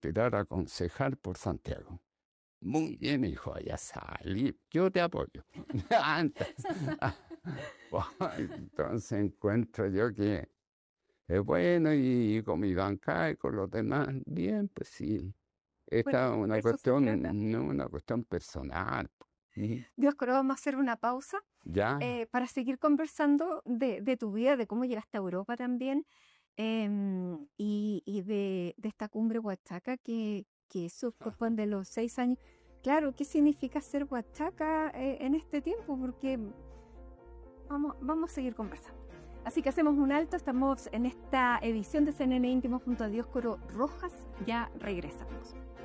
tirar a aconsejar por Santiago. Muy bien, hijo, ya salí, yo te apoyo. Antes. Bueno, entonces encuentro yo que es bueno y con mi banca y con los demás, bien, pues sí. Esta Bueno, es de una eso se cuestión, trata. no una cuestión personal. ¿Mm? Dioscoro, vamos a hacer una pausa ¿Ya? para seguir conversando de tu vida, de cómo llegaste a Europa también, y de esta cumbre Huachaca que eso corresponde a los 6 años. Claro, ¿qué significa ser Huachaca en este tiempo? Porque vamos a seguir conversando. Así que hacemos un alto, estamos en esta edición de CNN Íntimo junto a Dioscoro Rojas, ya regresamos.